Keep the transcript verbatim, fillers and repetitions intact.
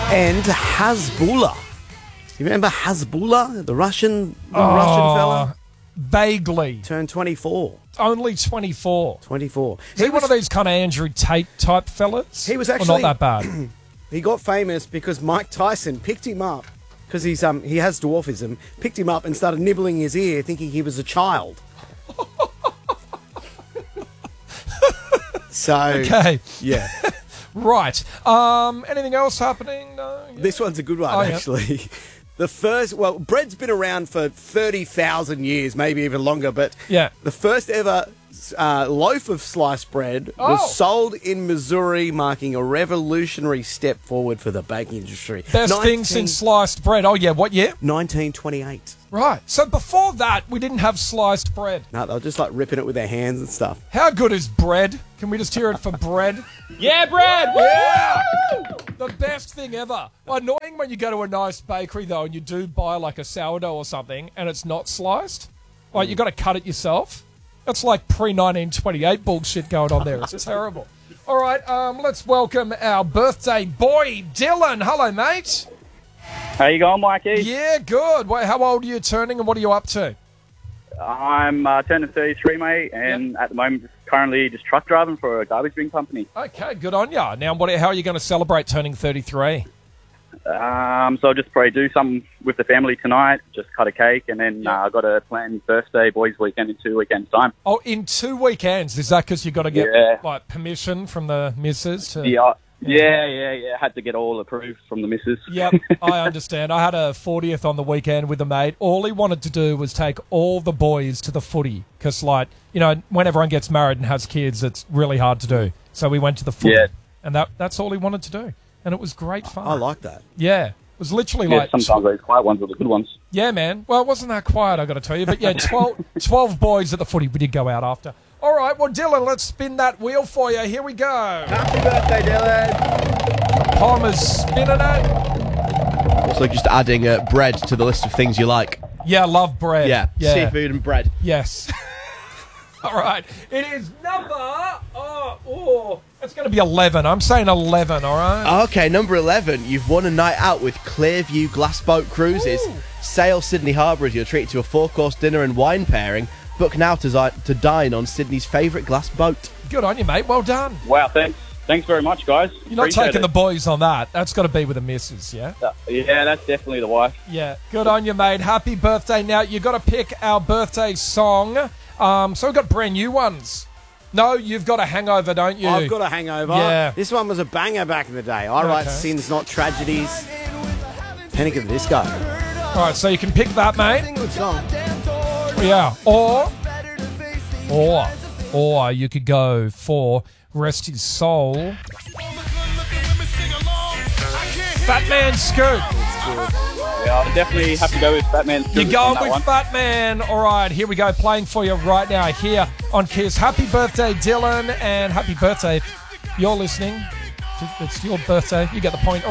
and Hasbulla. You remember Hasbulla, the Russian, the Oh, Russian fella? Vaguely. Turned twenty-four. Only twenty-four. twenty-four. Is he one of these kind of Andrew Tate type fellas? He was Or actually not that bad. He got famous because Mike Tyson picked him up because he's um he has dwarfism. Picked him up and started nibbling his ear, thinking he was a child. So Okay. yeah, Right. Um, anything else happening? No. this one's a good one Oh, yeah. actually. The first, well, bread's been around for thirty thousand years, maybe even longer, but Yeah. the first ever uh, loaf of sliced bread Oh. was sold in Missouri, marking a revolutionary step forward for the baking industry. Best thing nineteen since sliced bread. Oh, yeah. What year? nineteen twenty-eight. Right. So before that, we didn't have sliced bread. No, they were just like ripping it with their hands and stuff. How good is bread? Can we just hear it for bread? Yeah, bread! Yeah! The best thing ever. Annoying when you go to a nice bakery, though, and you do buy like a sourdough or something, and it's not sliced. Like, you got to cut it yourself. That's like pre nineteen twenty-eight bullshit going on there. It's terrible. All right, um, let's welcome our birthday boy, Dylan. Hello, mate. How you going, Mikey? Yeah, good. Wait, how old are you turning, and what are you up to? I'm uh, turning thirty-three, mate, and at the moment, just currently just truck driving for a garbage bin company. Okay, good on ya. Now, what? How are you going to celebrate turning thirty-three? Um, so I'll just probably do something with the family tonight, just cut a cake, and then Yeah. uh, I've got a planned birthday boys weekend in two weekends' time. Oh, in two weekends. Is that because you got to get Yeah. like permission from the missus to? Yeah, yeah, yeah, yeah. Had to get all approved from the missus. Yep, I understand. I had a fortieth on the weekend with a mate. All he wanted to do was take all the boys to the footy because, like, you know, when everyone gets married and has kids, it's really hard to do. So we went to the footy, Yeah. and that that's all he wanted to do. And it was great fun. I like that. Yeah, it was literally Yeah, like... sometimes those quiet ones are the good ones. Yeah, man. Well, it wasn't that quiet, I got to tell you. But yeah, twelve, twelve boys at the footy. We did go out after. All right, well, Dylan, let's spin that wheel for you. Here we go. Happy birthday, Dylan. Palmer's spinning it. Also, just adding uh, bread to the list of things you like. Yeah, love bread. Yeah, yeah. seafood and bread. Yes. All right. It is number... Oh, oh. It's going to be eleven. I'm saying eleven, all right? Okay, number eleven. You've won a night out with Clearview Glassboat Cruises. Ooh. Sail Sydney Harbour as your treat to a four-course dinner and wine pairing. Book now to, zi- to dine on Sydney's favourite glass boat. Good on you, mate. Well done. Wow, thanks. Thanks very much, guys. You're not Appreciate taking it. the boys on that. That's got to be with the missus, yeah? Uh, yeah, that's definitely the wife. Yeah. Good on you, mate. Happy birthday. Now, you got to pick our birthday song. Um, so we've got brand new ones. No, you've got a hangover, don't you? I've got a hangover. Yeah. This one was a banger back in the day. I write Okay. sins, not tragedies. Panic at the Disco. All right, so you can pick that, mate. Good song. Yeah. Or, or, or you could go for Rest His Soul. Fat Man Scoop. Yeah, I'll definitely have to go with Batman. You're going on with that one. Fat Man. All right, here we go. Playing for you right now here on Kiss. Happy birthday, Dylan, and happy birthday if you're listening. It's your birthday. You get the point.